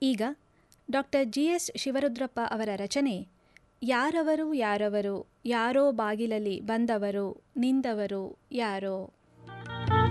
ಈಗ doctor GS. Shivarudrappa ಅವರ ರಚನೆ ಯಾರವರು ಯಾರವರು ಯಾರೋ ಬಾಗಿಲಲ್ಲಿ ಬಂದವರು ನಿಂದವರು ಯಾರೋ.